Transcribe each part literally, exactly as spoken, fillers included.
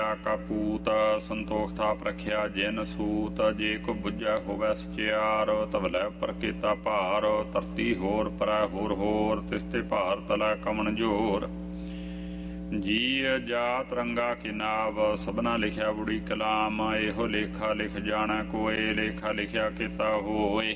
ਕਾ ਪੂਤ। ਸੰਤੋਖ ਥਾਪ ਰਖਿਆ ਜਿਨ ਸੂਤ। ਜੇ ਕੋ ਬੁੱਝੈ ਹੋਵੈ ਸਚਿਆਰ। ਤਵਲੇ ਪ੍ਰਕੇਤਾ ਭਾਰ। ਧਰਤੀ ਹੋਰ ਪਰੈ ਹੋਰ ਹੋਰ। ਤਿਸਤੇ ਭਾਰ ਤਲੈ ਕਮਣ ਜੋਰ। ਜੀ ਜਾਤ ਰੰਗਾ ਕੀ ਨਾਵ। ਸਭਨਾ ਲਿਖਿਆ ਬੁੜੀ ਕਲਾਮ। ਇਹੋ ਲੇਖਾ ਲਿਖ ਜਾਣੈ ਕੋਇ। ਲੇਖਾ ਲਿਖਿਆ ਕੀਤਾ ਹੋਏ।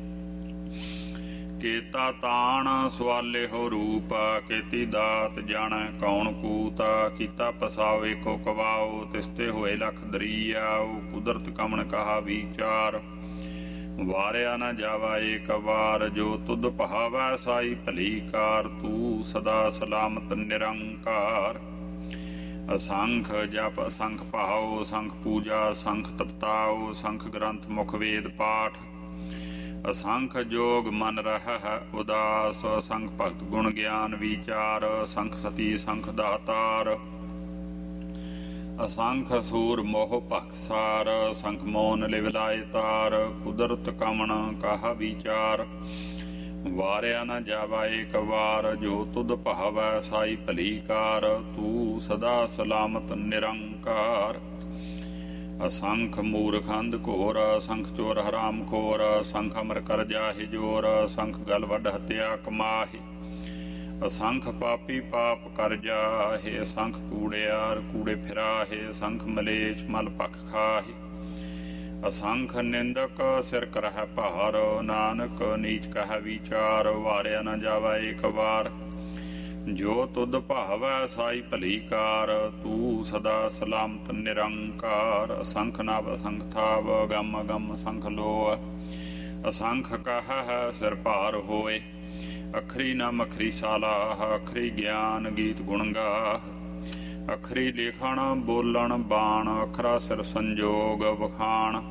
ਕੇਤਾ ਤਾਣ ਸਵਾਲੇ ਹੋ ਰੂਪ। ਕੇਤੀ ਦਾਤ ਜਾਣੈ ਕੌਣ ਕੂਤ। ਕੀਤਾ ਪਸਾਵੇ ਕੋ ਕਵਾਓ। ਤਿਸਤੇ ਹੋਏ ਲਖ ਦਰੀਆਓ। ਕੁਦਰਤ ਕਮਣ ਕਹਾ ਵਿਚਾਰ। ਵਾਰਿਆ ਨ ਜਾਵਾ ਏਕ ਵਾਰ। ਜੋ ਤੁਧ ਭਾਵੈ ਸਾਈ ਭਲੀ ਕਾਰ। ਤੂੰ ਸਦਾ ਸਲਾਮਤ ਨਿਰੰਕਾਰ। ਅਸੰਖ ਜਪ ਅਸੰਖ ਭਾਉ। ਅਸੰਖ ਪੂਜਾ ਅਸੰਖ ਤਪਤਾਉ। ਅਸੰਖ ਗ੍ਰੰਥ ਮੁਖ ਵੇਦ ਪਾਠ। ਅਸੰਖ ਜੋਗ ਮਨ ਰਹਿ ਉਦਾਸ। ਅਸੰਖ ਭਗਤ ਗੁਣ ਗਿਆਨ ਵਿਚਾਰ। ਅਸੰਖ ਸਤੀ ਅਸੰਖ ਦਾਤਾਰ। ਅਸੰਖ ਸੂਰ ਮੋਹ ਭਖਸਾਰ। ਅਸੰਖ ਮੋਨ ਲਿਵ ਲਾਇ ਤਾਰ। ਕੁਦਰਤ ਕਮਣ ਕਹਾ ਵਿਚਾਰ। ਵਾਰਿਆ ਨ ਜਾਵਾ ਏਕ ਵਾਰ। ਜੋ ਤੁਧ ਭਾਵੈ ਸਾਈ ਭਲੀ ਕਾਰ। ਤੂੰ ਸਦਾ ਸਲਾਮਤ ਨਿਰੰਕਾਰ। ਅਸੰਖ ਮੂਰਖ ਅੰਧ ਘੋਰ। ਅਸੰਖ ਚੋਰ ਹਰਾਮ ਖੋਰ। ਅਸੰਖ ਅਮਰ ਕਰ ਜਾਹਿ ਜੋਰ। ਅਸੰਖ ਗਲ ਵੱਡ ਹਤਿਆ ਕਮਾਹਿ। ਅਸੰਖ ਪਾਪੀ ਪਾਪ ਕਰ ਜਾਹਿ। ਅਸੰਖ ਕੂੜਿਆਰ ਕੂੜੇ ਫਿਰਾਹਿ। ਅਸੰਖ ਮਲੇਛ ਮਲ ਭਖ ਖਾਹਿ। ਅਸੰਖ ਨਿੰਦਕ ਸਿਰ ਕਰਹਿ ਭਾਰ। ਨਾਨਕ ਨੀਚ ਕਹਿ ਵਿਚਾਰ। ਵਾਰਿਆ ਨ ਜਾਵਾ ਏਕ ਵਾਰ। ਜੋ ਤੁਧ ਭਾਵੈ ਸਾਈ ਭਲੀ ਕਾਰ। ਤੂੰ ਸਦਾ ਸਲਾਮਤ ਨਿਰੰਕਾਰ। ਅਸੰਖ ਨਾਭ ਅਸੰਖ ਥਾਵ। ਅਗੰਮ ਅਗੰਮ ਅਸੰਖ ਲੋਅ। ਅਸੰਖ ਕਹਿ ਸਿਰ ਭਾਰ ਹੋਏ। ਅਖਰੀ ਨ ਮਖਰੀ ਸਾਲਾਹ। ਅਖਰੀ ਗਿਆਨ ਗੀਤ ਗੁਣ ਗਾਹ। ਅਖਰੀ ਲਿਖਣ ਬੋਲਣ ਬਾਣ। ਅਖਰਾ ਸਿਰ ਸੰਜੋਗ ਵਖਾਣ।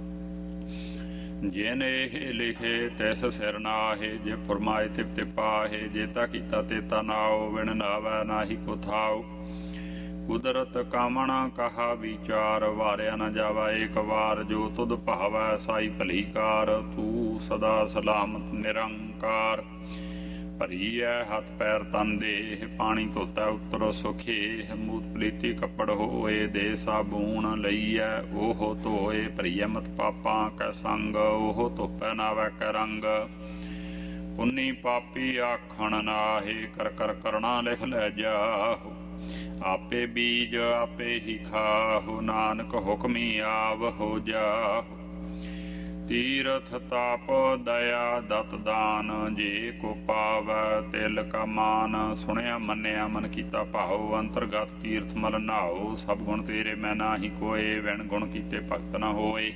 ਜਿਨ ਇਹ ਲਿਖੇ ਤਿਸ ਸਿਰ ਨਾਹੇ। ਜੇ ਫੁਰਮਾਏ ਤਿਪ ਤੇ ਪਾਹੇ। ਜੇਤਾ ਕੀਤਾ ਤੇਤਾ ਨਾਉ। ਵਿਣ ਨਾਵੈ ਨਾਹੀ ਕੋ ਥਾਉ। ਕੁਦਰਤ ਕਾਮਣ ਕਹਾ ਵਿਚਾਰ। ਵਾਰਿਆ ਨ ਜਾਵਾ ਏਕ ਵਾਰ। ਜੋ ਤੁਧ ਭਾਵੈ ਸਾਈ ਭਲੀ ਕਾਰ। ਤੂੰ ਸਦਾ ਸਲਾਮਤ ਨਿਰੰਕਾਰ। ਭਰੀ ਐ ਹੱਥ ਪੈਰ ਤਨ ਦੇਹ। ਪਾਣੀ ਧੋਤਾ ਉਤਰ ਸੁਖੇ। ਮੂਤ ਪਲੀਤੀ ਕੱਪੜ ਹੋਏ। ਦੇ ਸਾਬੂਣ ਲਈਐ ਉਹ ਧੋਏ। ਭਰੀਐ ਮਤ ਪਾਪਾਂ ਕੈ ਸੰਗ। ਉਹ ਧੋਪੈ ਨਾਵੈ ਕੈ ਰੰਗ। ਪੁੰਨੀ ਪਾਪੀ ਆਖਣ ਨਾਹੇ। ਕਰ ਕਰ ਕਰਣਾ ਲਿਖ ਲੈ ਜਾਹੋ। ਆਪੇ ਬੀਜ ਆਪੇ ਹੀ ਖਾਹੋ। ਨਾਨਕ ਹੁਕਮੀ ਆਵ ਹੋ ਜਾਹੋ। ਤੀਰਥ ਤਾਪ ਦਇਆ ਦਤ ਦਾਨ। ਜੇ ਕੋ ਪਾਵੈ ਤਿਲ ਕਾ ਮਾਨ। ਸੁਣਿਆ ਮੰਨਿਆ ਮਨ ਕੀਤਾ ਭਾਉ। ਅੰਤਰਗਤ ਤੀਰਥ ਮਲ ਨਾਉ। ਸਭ ਗੁਣ ਤੇਰੇ ਮੈਂ ਨਾਹੀ ਕੋਏ। ਵਿਣ ਗੁਣ ਕੀਤੇ ਭਗਤ ਨ ਹੋਏ।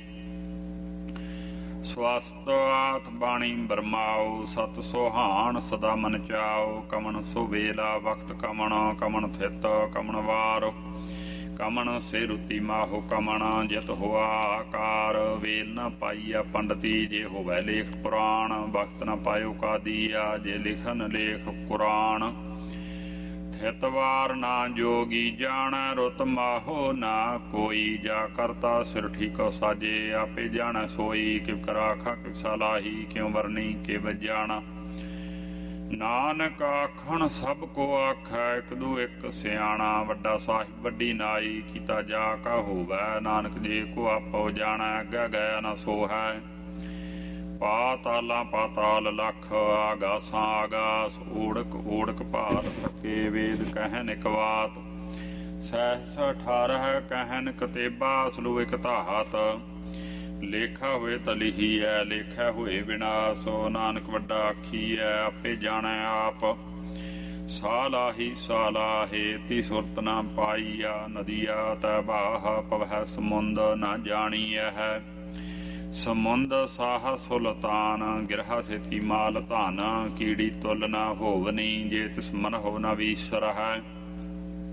ਸਵਸਤ ਆਤ ਬਾਣੀ ਬਰਮਾਓ। ਸਤ ਸੁਹਾਣ ਸਦਾ ਮਨ ਚਾਓ। ਕਮਣ ਸੋ ਵੇਲਾ ਵਕਤ ਕਮਣ। ਕਮਣ ਥਿਤ ਕਮਣ ਵਾਰ। ਕਮਣ ਸੇ ਰੁਤੀ ਮਾਹੋ ਕਮਣ। ਜਿਤ ਹੋਆ ਆਕਾਰ। ਵੇਲ ਨ ਪਾਈਆ ਪੰਡਤੀ। ਜੇ ਹੋਵੈ ਲੇਖ ਪੁਰਾਣ। ਵਕਤ ਨ ਪਾਇਓ ਕਾਦੀਆ। ਜੇ ਲਿਖਨ ਲੇਖ ਕੁਰਾਨ। ਥਿਤ ਵਾਰ ਨਾ ਜੋਗੀ ਜਾਣੈ। ਰੁਤ ਮਾਹੋ ਨਾ ਕੋਈ। ਜਾ ਕਰਤਾ ਸਿਰ ਠੀਕੋ ਸਾਜੇ। ਆਪੇ ਜਾਣੈ ਸੋਈ। ਕਿਵ ਕਰਾਖਾ ਕਿਵ ਸਲਾਹੀ। ਕਿਉ ਵਰਨੀ ਕਿਵ ਜਾਣਾ। ਨਾਨਕ ਆਖਣ ਸਭ ਕੋ ਆਖੈ। ਇੱਕ ਦੂ ਇੱਕ ਸਿਆਣਾ। ਵੱਡਾ ਸਾਹਿਬ ਵੱਡੀ ਨਾਈ। ਕੀਤਾ ਜਾ ਕਾ ਹੋਵੈ। ਨਾਨਕ ਜੇ ਕੋ ਆਪੋ ਜਾਣੈ। ਅੱਗਾ ਗਿਆ ਨ ਸੋ ਹੈ। ਪਾਤਾਲਾਂ ਪਾਤਾਲ ਲਖ। ਆਗਾਸਾਂ ਆਗਾਸ। ਓੜਕ ਓੜਕ ਭਾਰ ਥਕੇ। ਵੇਦ ਕਹਿਨ ਇਕ ਬਾਤ। ਸਹਿਸ ਅਠਾਰਹ ਕਹਿਨ ਕਤੇਬਾ। ਸਲੂ ਇਕ ਧਾਤ। ਲੇਖਾ ਹੋਏ ਤਾਂ ਲਿਖੀਐ। ਲੇਖਾ ਹੋਏ ਵਿਨਾਸ਼। ਨਾਨਕ ਵੱਡਾ ਆਖੀਐ। ਆਪੇ ਜਾਣੈ ਆਪ। ਸਾਲਾਹੀ ਸਾਲਾਹੇ। ਤੀ ਸੁਰਤ ਨਾ ਪਾਈਆ। ਨਦੀਆ ਤੈ ਬਾਹ। ਪਵਹਿ ਸਮੁੰਦ ਨਾ ਜਾਣੀਐ ਹੈ। ਸਮੁੰਦ ਸਾਹ ਸੁਲਤਾਨ। ਗਿਰਹਾ ਸੇਤੀ ਮਾਲ ਧਨ। ਕੀੜੀ ਤੁਲ ਨਾ ਹੋਵਨੀ। ਜੇ ਤਿਸ ਮਨ ਹੋ ਨਾ ਵੀਸਰ ਹੈ।